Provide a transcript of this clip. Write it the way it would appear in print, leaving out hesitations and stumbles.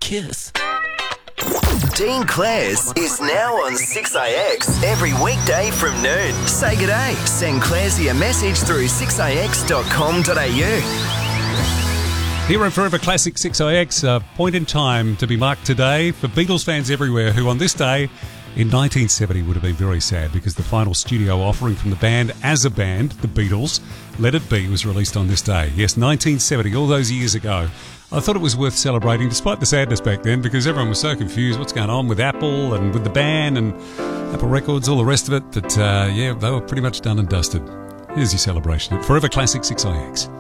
kiss. Dean Clares is now on 6AX every weekday from noon. Say g'day. Send Claresy a message through 6AX.com.au. Here on Forever Classic 6AX, a point in time to be marked today for Beatles fans everywhere who on this day in 1970 would have been very sad because the final studio offering from the band as a band, the Beatles, Let It Be, was released on this day. Yes, 1970, all those years ago. I thought it was worth celebrating despite the sadness back then because everyone was so confused what's going on with Apple and with the band and Apple Records, all the rest of it. But yeah, they were pretty much done and dusted. Here's your celebration at Forever Classic 6IX.